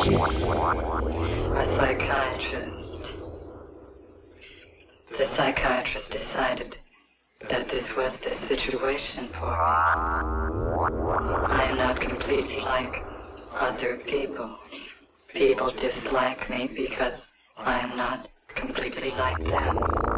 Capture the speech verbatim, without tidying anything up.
A psychiatrist. The psychiatrist decided that this was the situation for me. I am not completely like other people. People dislike me because I am not completely like them.